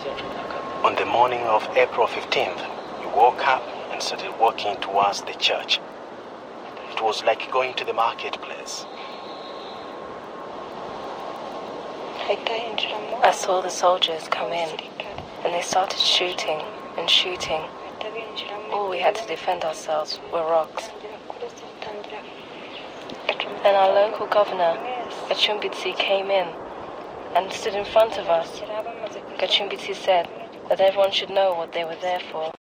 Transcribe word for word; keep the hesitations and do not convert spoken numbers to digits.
On the morning of April fifteenth, we woke up and started walking towards the church. It was like going to the marketplace. I saw the soldiers come in, and they started shooting and shooting. All we had to defend ourselves were rocks. Then our local governor, Gachumbitsi, came in and stood in front of us. Gachumbitsi said that everyone should know what they were there for.